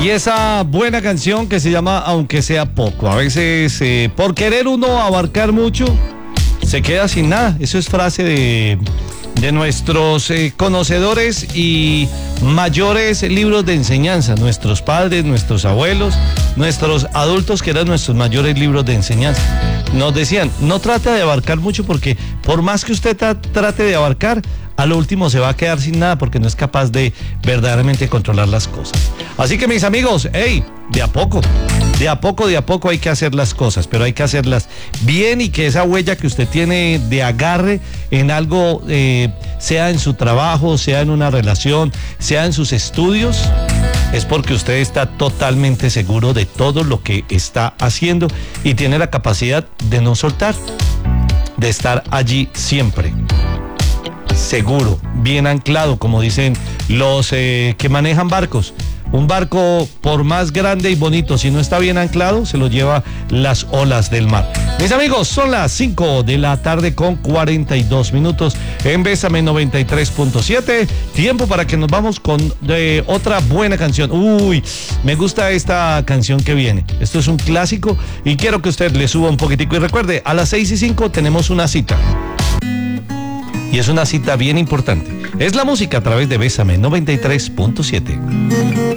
Y esa buena canción que se llama Aunque sea poco. A veces por querer uno abarcar mucho se queda sin nada. Eso es frase de nuestros conocedores y mayores libros de enseñanza, nuestros padres, nuestros abuelos, nuestros adultos que eran nuestros mayores libros de enseñanza. Nos decían, no trate de abarcar mucho porque por más que usted trate de abarcar, a lo último se va a quedar sin nada porque no es capaz de verdaderamente controlar las cosas. Así que mis amigos, hey, de a poco hay que hacer las cosas, pero hay que hacerlas bien y que esa huella que usted tiene de agarre en algo, sea en su trabajo, sea en una relación, sea en sus estudios, es porque usted está totalmente seguro de todo lo que está haciendo y tiene la capacidad de no soltar, de estar allí siempre. Seguro, bien anclado, como dicen los que manejan barcos. Un barco, por más grande y bonito, si no está bien anclado, se lo lleva las olas del mar. Mis amigos, son las 5 de la tarde con 42 minutos en Bésame 93.7. Tiempo para que nos vamos con otra buena canción. Uy, me gusta esta canción que viene. Esto es un clásico y quiero que usted le suba un poquitico. Y recuerde, a las 6:05 tenemos una cita. Y es una cita bien importante. Es la música a través de Bésame 93.7.